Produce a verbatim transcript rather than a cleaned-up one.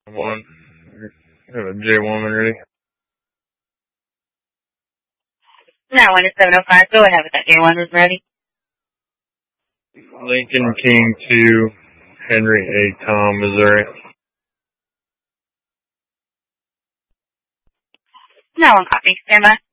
One. Have a J one when ready. nine one is seven oh five. Go ahead with that J one was ready. Lincoln King two, Henry A. Tom, Missouri. nine one copy. Stand by.